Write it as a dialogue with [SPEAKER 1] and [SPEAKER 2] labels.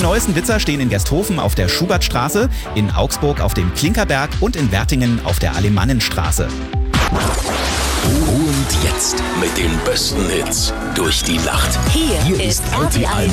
[SPEAKER 1] neuesten Witzer stehen in Gersthofen auf der Schubertstraße, in Augsburg auf dem Klinkerberg und in Wertingen auf der Alemannenstraße.
[SPEAKER 2] Und jetzt mit den besten Hits durch die Nacht.
[SPEAKER 3] Hier ist RTL